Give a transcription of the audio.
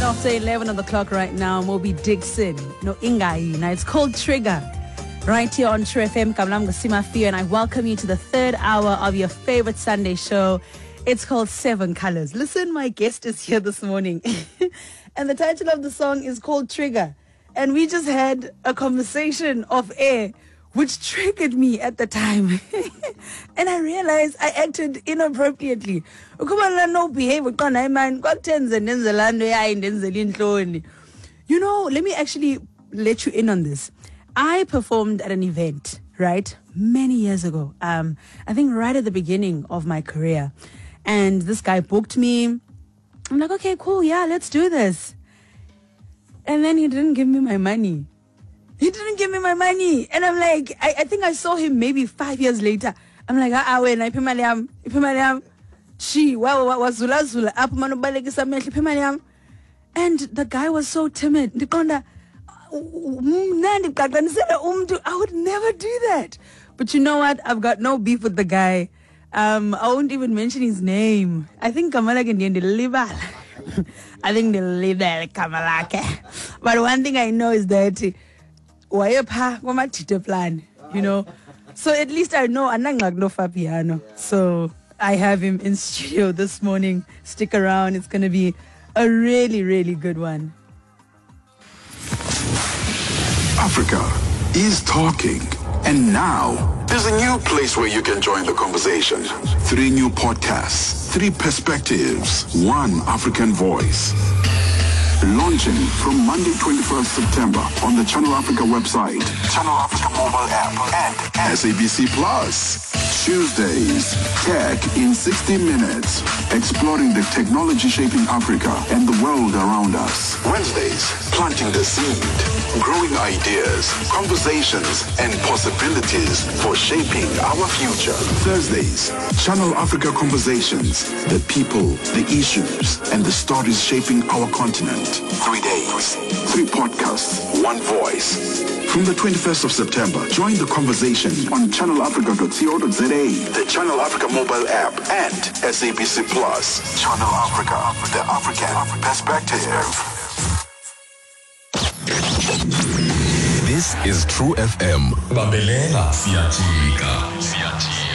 after 11 on the clock right now. Moby Dixon, no Ingai. Now it's called Trigger. Right here on True FM, Kamlam Gusima Fio, and I welcome you to the third hour of your favorite Sunday show. It's called Seven Colors. Listen, my guest is here this morning. And the title of the song is called Trigger. And we just had a conversation off air, which triggered me at the time. And I realized I acted inappropriately. You know, let me actually let you in on this. I performed at an event, right, many years ago. I think right at the beginning of my career. And this guy booked me. I'm like, okay, cool, yeah, let's do this. And then he didn't give me my money. He didn't give me my money. And I'm like, I think I saw him maybe 5 years later. I'm like, when I pay my liam. She, zula. And the guy was so timid. I would never do that. But you know what? I've got no beef with the guy. I won't even mention his name. I think Kamala can get the liver. I think the liver Kamala. But one thing I know is that plan, you know. So at least I know no Fabiano. So I have him in studio this morning. Stick around. It's going to be a really, really good one. Africa is talking. And now, there's a new place where you can join the conversation. 3 new podcasts, 3 perspectives, 1 African voice. Launching from Monday, 21st September on the Channel Africa website, Channel Africa mobile app, and SABC Plus. Tuesdays, Tech in 60 Minutes, exploring the technology shaping Africa and the world around us. Wednesdays, planting the seed, growing ideas, conversations, and possibilities for shaping our future. Thursdays, Channel Africa Conversations, the people, the issues, and the stories shaping our continent. 3 days, 3 podcasts, 1 voice. From the 21st of September, join the conversation on channelafrica.co.za, the Channel Africa mobile app, and SABC Plus. Channel Africa, the African perspective. This is True FM. Bambelela, siyatika.